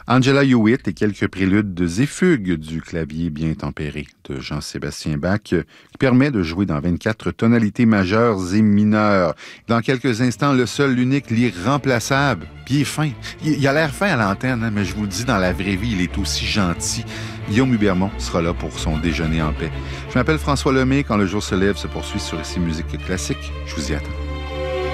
Angela Hewitt et quelques préludes et fugues du clavier bien tempéré de Jean-Sébastien Bach qui permet de jouer dans 24 tonalités majeures et mineures. Dans quelques instants, le seul, l'unique, l'irremplaçable. Puis il est fin. Il a l'air fin à l'antenne, hein, mais je vous le dis, dans la vraie vie, il est aussi gentil. Guillaume Hubermont sera là pour son déjeuner en paix. Je m'appelle François Lemay. Quand le jour se lève se poursuit sur ici Musique classique. Je vous y attends.